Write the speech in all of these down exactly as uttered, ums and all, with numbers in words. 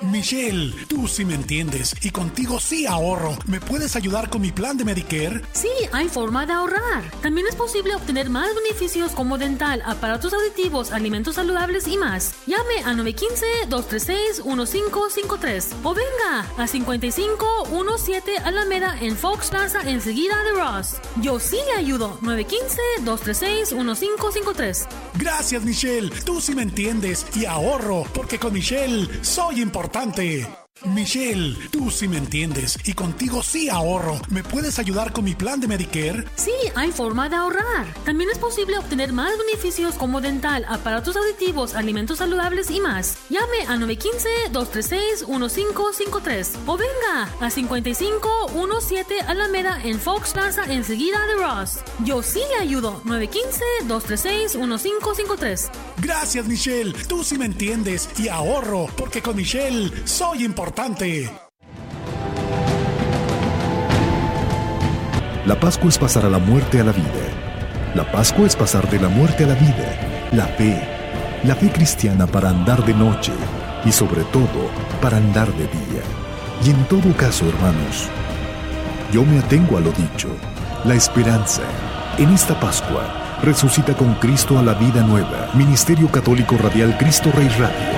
Michelle, tú sí me entiendes y contigo sí ahorro. ¿Me puedes ayudar con mi plan de Medicare? Sí, hay forma de ahorrar. También es posible obtener más beneficios como dental, aparatos auditivos, alimentos saludables y más. Llame al nueve uno cinco, dos tres seis, uno cinco cinco tres o venga a cincuenta y cinco diecisiete Alameda en Fox Plaza enseguida de Ross. Yo sí le ayudo. nueve uno cinco, dos tres seis, uno cinco cinco tres. Gracias, Michelle. Tú sí me entiendes y ahorro porque con Michelle soy importante. Michelle, tú sí me entiendes y contigo sí ahorro. ¿Me puedes ayudar con mi plan de Medicare? Sí, hay forma de ahorrar. También es posible obtener más beneficios como dental, aparatos auditivos, alimentos saludables y más. Llame al nueve uno cinco, dos tres seis, uno cinco cinco tres o venga a cincuenta y cinco diecisiete Alameda en Fox Plaza enseguida de Ross. Yo sí le ayudo. nueve uno cinco, dos tres seis, uno cinco cinco tres. Gracias, Michelle. Tú sí me entiendes y ahorro porque con Michelle soy importante. La Pascua es pasar a la muerte a la vida. La Pascua es pasar de la muerte a la vida. La fe, la fe cristiana para andar de noche y sobre todo para andar de día. Y en todo caso, hermanos, yo me atengo a lo dicho. La esperanza, en esta Pascua, resucita con Cristo a la vida nueva. Ministerio Católico Radial Cristo Rey Radio.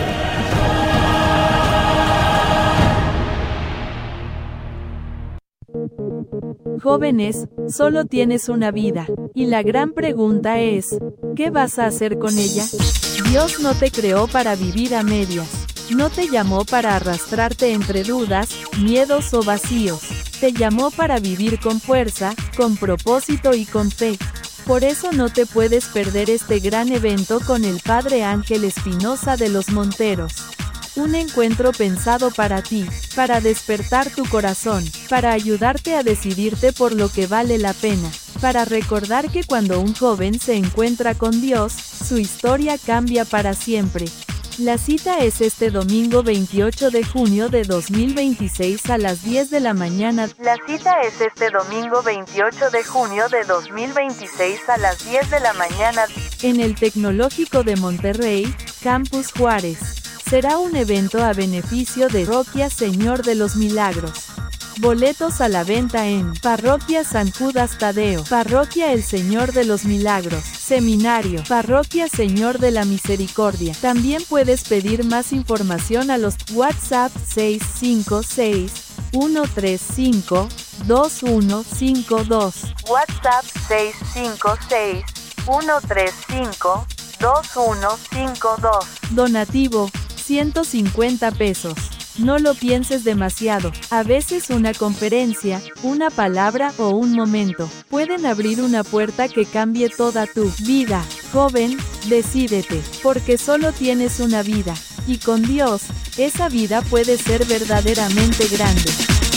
Jóvenes, solo tienes una vida, y la gran pregunta es, ¿qué vas a hacer con ella? Dios no te creó para vivir a medias, no te llamó para arrastrarte entre dudas, miedos o vacíos, te llamó para vivir con fuerza, con propósito y con fe. Por eso no te puedes perder este gran evento con el Padre Ángel Espinosa de los Monteros. Un encuentro pensado para ti, para despertar tu corazón, para ayudarte a decidirte por lo que vale la pena, para recordar que cuando un joven se encuentra con Dios, su historia cambia para siempre. La cita es este domingo veintiocho de junio de dos mil veintiséis a las diez de la mañana. La cita es este domingo veintiocho de junio de dos mil veintiséis a las diez de la mañana en el Tecnológico de Monterrey, Campus Juárez. Será un evento a beneficio de Parroquia Señor de los Milagros. Boletos a la venta en Parroquia San Judas Tadeo, Parroquia El Señor de los Milagros, Seminario, Parroquia Señor de la Misericordia. También puedes pedir más información a los WhatsApp seis cinco seis, uno tres cinco, dos uno cinco dos. WhatsApp seis cinco seis, uno tres cinco, dos uno cinco dos. Donativo ciento cincuenta pesos. No lo pienses demasiado. A veces una conferencia, una palabra o un momento pueden abrir una puerta que cambie toda tu vida. Joven, decídete, porque solo tienes una vida, y con Dios, esa vida puede ser verdaderamente grande.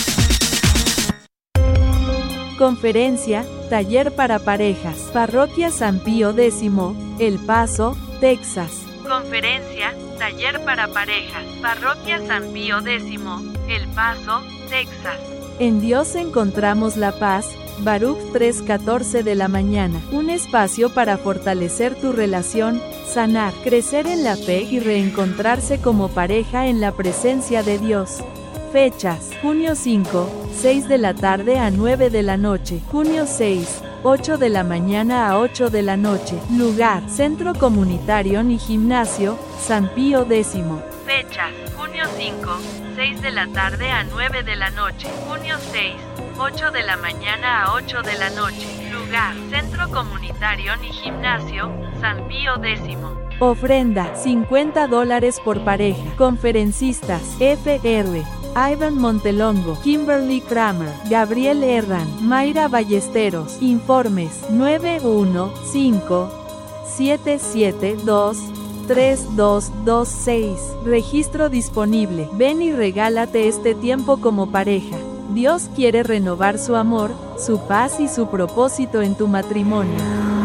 Conferencia, taller para parejas, Parroquia San Pío X, El Paso, Texas. Conferencia, taller para parejas, Parroquia San Pío X, El Paso, Texas. En Dios encontramos la paz, Baruch tres catorce de la mañana. Un espacio para fortalecer tu relación, sanar, crecer en la fe y reencontrarse como pareja en la presencia de Dios. Fechas: junio cinco, seis de la tarde a nueve de la noche. Junio seis, ocho de la mañana a ocho de la noche. Lugar: Centro Comunitario y Gimnasio, San Pío X. Fecha: junio cinco, seis de la tarde a nueve de la noche. Junio seis, ocho de la mañana a ocho de la noche. Lugar: Centro Comunitario y Gimnasio, San Pío X. Ofrenda: cincuenta dólares por pareja. Conferencistas: F R Ivan Montelongo, Kimberly Kramer, Gabriel Herran, Mayra Ballesteros. Informes: nueve uno cinco, siete siete dos, tres dos dos seis. Registro disponible. Ven y regálate este tiempo como pareja. Dios quiere renovar su amor, su paz y su propósito en tu matrimonio.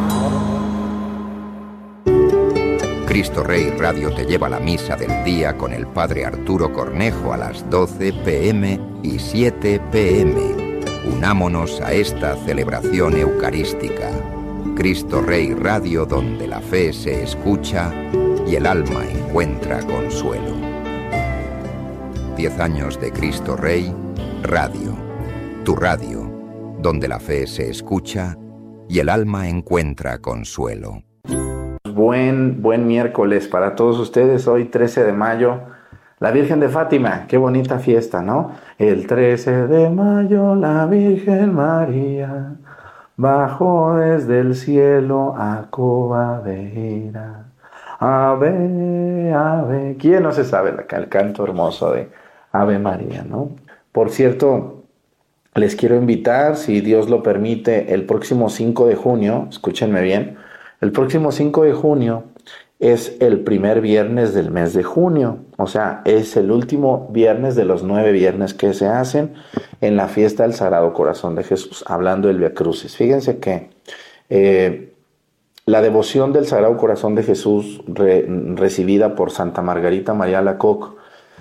Cristo Rey Radio te lleva la misa del día con el Padre Arturo Cornejo a las doce pe eme y siete pe eme. Unámonos a esta celebración eucarística. Cristo Rey Radio, donde la fe se escucha y el alma encuentra consuelo. diez años de Cristo Rey, Radio. Tu radio, donde la fe se escucha y el alma encuentra consuelo. Buen, buen miércoles para todos ustedes. Hoy trece de mayo, la Virgen de Fátima. Qué bonita fiesta, ¿no? El trece de mayo la Virgen María bajó desde el cielo a Covadeira. Ave, ave. ¿Quién no se sabe el canto hermoso de Ave María, no? Por cierto, les quiero invitar, si Dios lo permite, el próximo cinco de junio, escúchenme bien, el próximo cinco de junio es el primer viernes del mes de junio, o sea, es el último viernes de los nueve viernes que se hacen en la fiesta del Sagrado Corazón de Jesús, hablando del Vía Crucis. Fíjense que eh, la devoción del Sagrado Corazón de Jesús re, recibida por Santa Margarita María Alacoque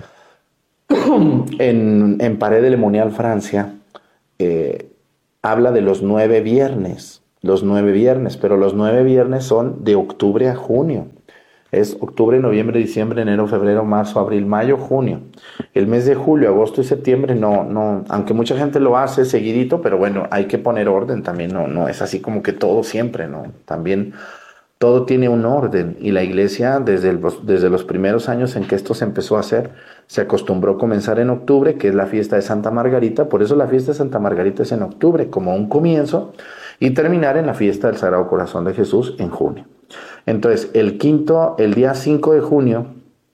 en, en Paray-le-Monial, Francia, eh, habla de los nueve viernes. Los nueve viernes, pero los nueve viernes son de octubre a junio. Es octubre, noviembre, diciembre, enero, febrero, marzo, abril, mayo, junio. El mes de julio, agosto y septiembre no, no, aunque mucha gente lo hace seguidito, pero bueno, hay que poner orden también, no, no es así como que todo siempre, ¿no? También todo tiene un orden y la iglesia desde, el, desde los primeros años en que esto se empezó a hacer, se acostumbró a comenzar en octubre, que es la fiesta de Santa Margarita, por eso la fiesta de Santa Margarita es en octubre, como un comienzo, y terminar en la fiesta del Sagrado Corazón de Jesús en junio. Entonces, el quinto, el día cinco de junio,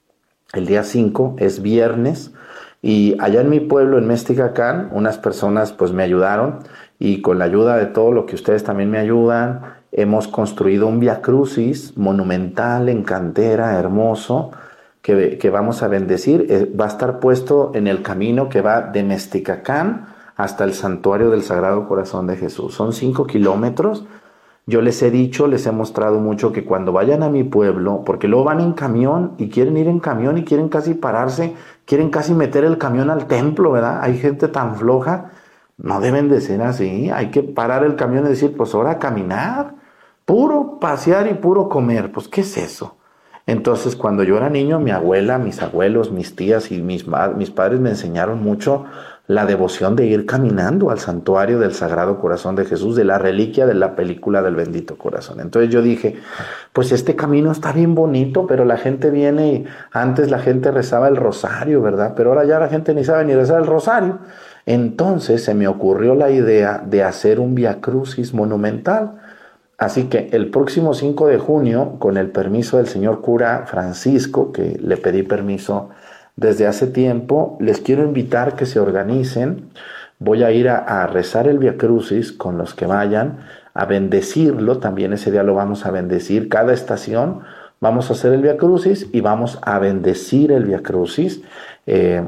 el día cinco es viernes, y allá en mi pueblo, en Mesticacán, unas personas pues me ayudaron, y con la ayuda de todo lo que ustedes también me ayudan, hemos construido un Vía Crucis monumental, en cantera, hermoso, que, que vamos a bendecir. Eh, va a estar puesto en el camino que va de Mesticacán hasta el santuario del Sagrado Corazón de Jesús. Son cinco kilómetros. Yo les he dicho, les he mostrado mucho que cuando vayan a mi pueblo, porque luego van en camión y quieren ir en camión y quieren casi pararse, quieren casi meter el camión al templo, ¿verdad? Hay gente tan floja. No deben de ser así. Hay que parar el camión y decir, pues ahora a caminar. Puro pasear y puro comer. Pues, ¿qué es eso? Entonces, cuando yo era niño, mi abuela, mis abuelos, mis tías y mis, mis padres me enseñaron mucho la devoción de ir caminando al santuario del Sagrado Corazón de Jesús, de la reliquia de la película del Bendito Corazón. Entonces yo dije, pues este camino está bien bonito, pero la gente viene y antes la gente rezaba el rosario, ¿verdad? Pero ahora ya la gente ni sabe ni rezar el rosario. Entonces se me ocurrió la idea de hacer un Vía Crucis monumental. Así que el próximo cinco de junio, con el permiso del señor cura Francisco, que le pedí permiso desde hace tiempo, les quiero invitar que se organicen. Voy a ir a, a rezar el Vía Crucis con los que vayan, a bendecirlo, también ese día lo vamos a bendecir. Cada estación vamos a hacer el Vía Crucis y vamos a bendecir el Vía Crucis. Eh,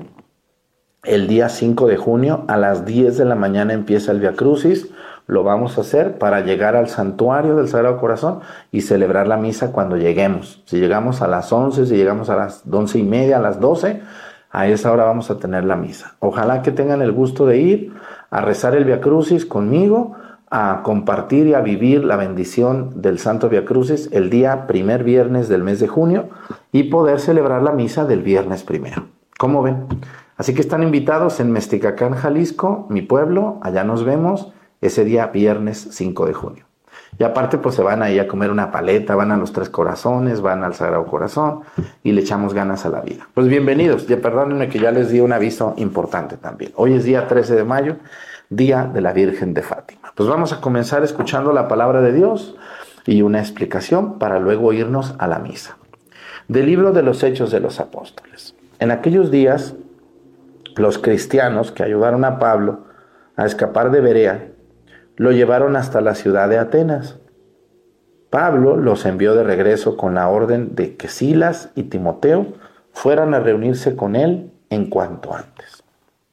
el día cinco de junio a las diez de la mañana empieza el Vía Crucis. Lo vamos a hacer para llegar al santuario del Sagrado Corazón y celebrar la misa cuando lleguemos. Si llegamos a las once, si llegamos a las once y media, a las doce, a esa hora vamos a tener la misa. Ojalá que tengan el gusto de ir a rezar el Vía Crucis conmigo, a compartir y a vivir la bendición del Santo Vía Crucis el día primer viernes del mes de junio y poder celebrar la misa del viernes primero. ¿Cómo ven? Así que están invitados en Mesticacán, Jalisco, mi pueblo. Allá nos vemos ese día viernes cinco de junio. Y aparte pues se van ahí a comer una paleta, van a los Tres Corazones, van al Sagrado Corazón y le echamos ganas a la vida. Pues bienvenidos, ya perdónenme que ya les di un aviso importante también. Hoy es día trece de mayo, día de la Virgen de Fátima. Pues vamos a comenzar escuchando la palabra de Dios y una explicación para luego irnos a la misa. Del libro de los Hechos de los Apóstoles. En aquellos días, los cristianos que ayudaron a Pablo a escapar de Berea, lo llevaron hasta la ciudad de Atenas. Pablo los envió de regreso con la orden de que Silas y Timoteo fueran a reunirse con él en cuanto antes.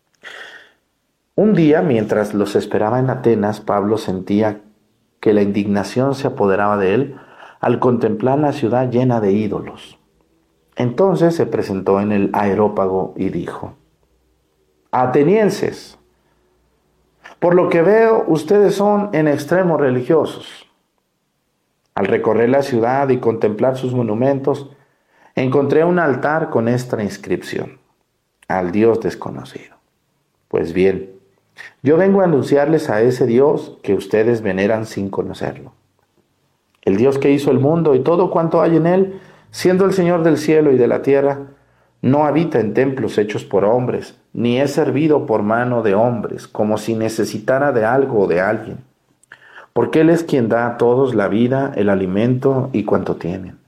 Un día, mientras los esperaba en Atenas, Pablo sentía que la indignación se apoderaba de él al contemplar la ciudad llena de ídolos. Entonces se presentó en el Areópago y dijo: Atenienses, por lo que veo, ustedes son en extremo religiosos. Al recorrer la ciudad y contemplar sus monumentos, encontré un altar con esta inscripción: al Dios desconocido. Pues bien, yo vengo a anunciarles a ese Dios que ustedes veneran sin conocerlo. El Dios que hizo el mundo y todo cuanto hay en él, siendo el Señor del cielo y de la tierra, no habita en templos hechos por hombres, ni es servido por mano de hombres, como si necesitara de algo o de alguien. Porque Él es quien da a todos la vida, el alimento y cuanto tienen.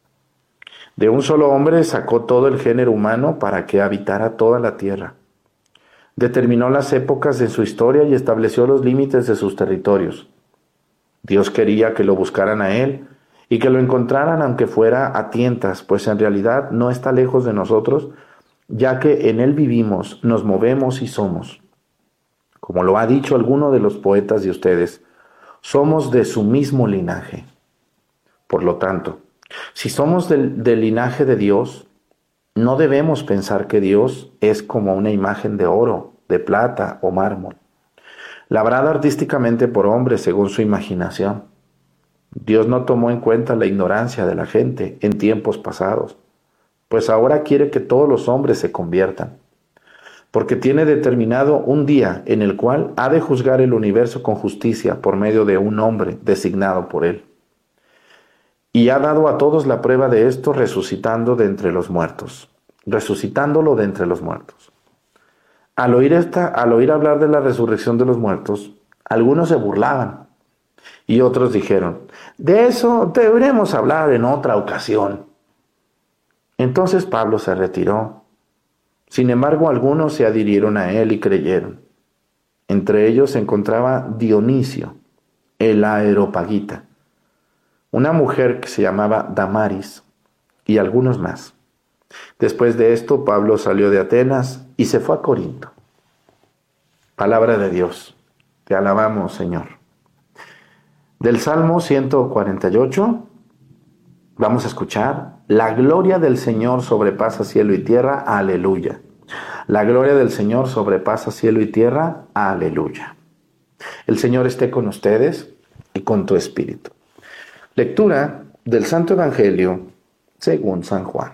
De un solo hombre sacó todo el género humano para que habitara toda la tierra. Determinó las épocas de su historia y estableció los límites de sus territorios. Dios quería que lo buscaran a Él y que lo encontraran aunque fuera a tientas, pues en realidad no está lejos de nosotros, ya que en Él vivimos, nos movemos y somos. Como lo ha dicho alguno de los poetas de ustedes, somos de su mismo linaje. Por lo tanto, si somos del, del linaje de Dios, no debemos pensar que Dios es como una imagen de oro, de plata o mármol, labrada artísticamente por hombres según su imaginación. Dios no tomó en cuenta la ignorancia de la gente en tiempos pasados, pues ahora quiere que todos los hombres se conviertan, porque tiene determinado un día en el cual ha de juzgar el universo con justicia por medio de un hombre designado por Él. Y ha dado a todos la prueba de esto resucitando de entre los muertos, resucitándolo de entre los muertos. Al oír, esta, al oír hablar de la resurrección de los muertos, algunos se burlaban y otros dijeron, de eso deberemos hablar en otra ocasión. Entonces Pablo se retiró. Sin embargo, algunos se adhirieron a él y creyeron. Entre ellos se encontraba Dionisio, el Areópagita, una mujer que se llamaba Damaris, y algunos más. Después de esto, Pablo salió de Atenas y se fue a Corinto. Palabra de Dios. Te alabamos, Señor. Del Salmo ciento cuarenta y ocho, vamos a escuchar: la gloria del Señor sobrepasa cielo y tierra, aleluya. La gloria del Señor sobrepasa cielo y tierra, aleluya. El Señor esté con ustedes y con tu espíritu. Lectura del Santo Evangelio según San Juan.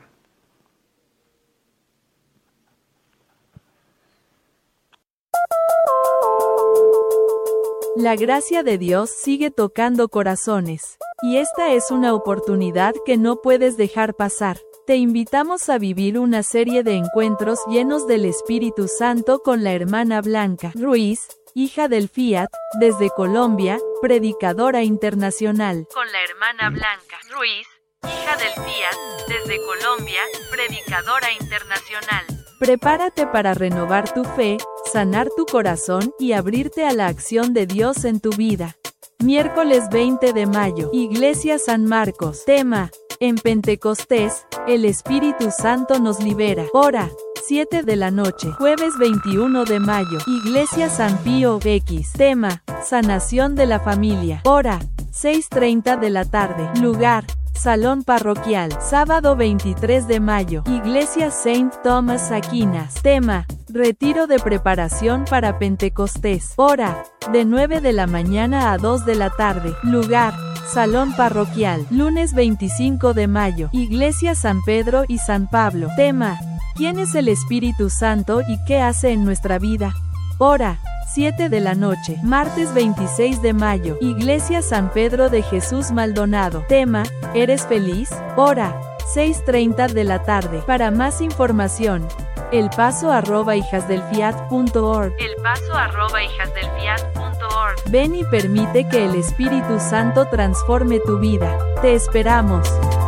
La gracia de Dios sigue tocando corazones, y esta es una oportunidad que no puedes dejar pasar. Te invitamos a vivir una serie de encuentros llenos del Espíritu Santo con la hermana Blanca Ruiz, hija del Fiat, desde Colombia, predicadora internacional. Con la hermana Blanca Ruiz, hija del Fiat, desde Colombia, predicadora internacional. Prepárate para renovar tu fe, sanar tu corazón y abrirte a la acción de Dios en tu vida. Miércoles veinte de mayo, Iglesia San Marcos. Tema: en Pentecostés, el Espíritu Santo nos libera. Hora: siete de la noche. Jueves veintiuno de mayo, Iglesia San Pío X. Tema: sanación de la familia. Hora: seis treinta de la tarde. Lugar: Salón Parroquial. Sábado veintitrés de mayo, Iglesia Saint Thomas Aquinas. Tema: retiro de preparación para Pentecostés. Hora: de nueve de la mañana a dos de la tarde. Lugar: Salón Parroquial. Lunes veinticinco de mayo, Iglesia San Pedro y San Pablo. Tema: ¿quién es el Espíritu Santo y qué hace en nuestra vida? Hora: siete de la noche. Martes veintiséis de mayo, Iglesia San Pedro de Jesús Maldonado. Tema: ¿eres feliz? Hora: seis treinta de la tarde. Para más información, elpaso arroba hijasdelfiat punto org. elpaso arroba hijasdelfiat punto org. Ven y permite que el Espíritu Santo transforme tu vida. Te esperamos.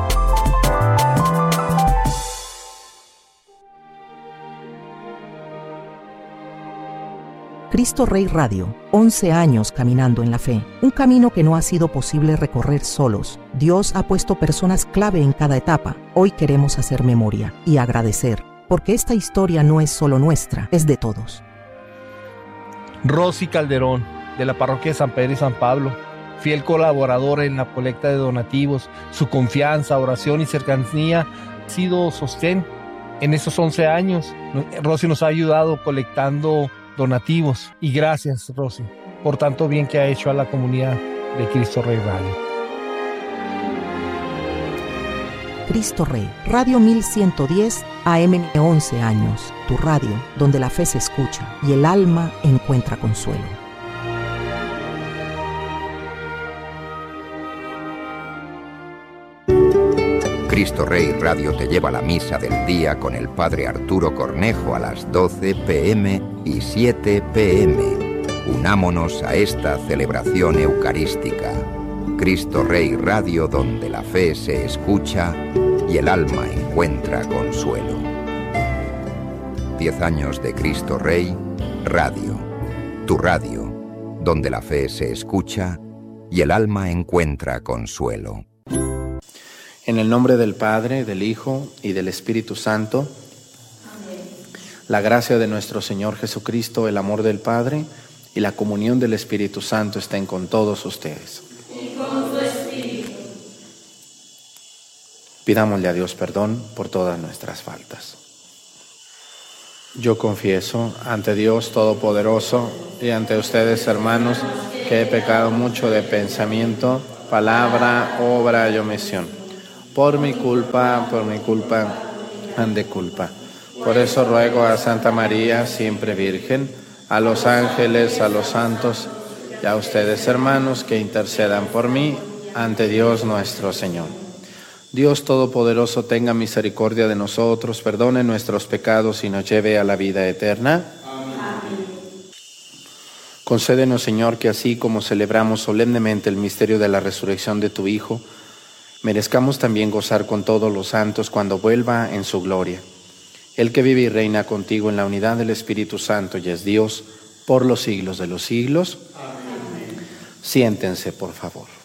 Cristo Rey Radio, once años caminando en la fe, un camino que no ha sido posible recorrer solos. Dios ha puesto personas clave en cada etapa. Hoy queremos hacer memoria y agradecer, porque esta historia no es solo nuestra, es de todos. Rosy Calderón, de la parroquia San Pedro y San Pablo, fiel colaboradora en la colecta de donativos. Su confianza, oración y cercanía ha sido sostén en esos once años. Rosy nos ha ayudado colectando donativos, y gracias, Rosy, por tanto bien que ha hecho a la comunidad de Cristo Rey Radio. Cristo Rey, Radio mil ciento diez A M, once años, tu radio donde la fe se escucha y el alma encuentra consuelo. Cristo Rey Radio te lleva la misa del día con el Padre Arturo Cornejo a las doce pe eme y siete pe eme. Unámonos a esta celebración eucarística. Cristo Rey Radio, donde la fe se escucha y el alma encuentra consuelo. Diez años de Cristo Rey Radio, tu radio, donde la fe se escucha y el alma encuentra consuelo. En el nombre del Padre, del Hijo y del Espíritu Santo. Amén. La gracia de nuestro Señor Jesucristo, el amor del Padre y la comunión del Espíritu Santo estén con todos ustedes. Y con tu espíritu. Pidámosle a Dios perdón por todas nuestras faltas. Yo confieso ante Dios Todopoderoso y ante ustedes, hermanos, que he pecado mucho de pensamiento, palabra, obra y omisión. Por mi culpa, por mi culpa, ande culpa. Por eso ruego a Santa María, siempre Virgen, a los ángeles, a los santos y a ustedes, hermanos, que intercedan por mí ante Dios nuestro Señor. Dios Todopoderoso tenga misericordia de nosotros, perdone nuestros pecados y nos lleve a la vida eterna. Amén. Concédenos, Señor, que así como celebramos solemnemente el misterio de la resurrección de tu Hijo, merezcamos también gozar con todos los santos cuando vuelva en su gloria. El que vive y reina contigo en la unidad del Espíritu Santo y es Dios por los siglos de los siglos. Amén. Siéntense, por favor.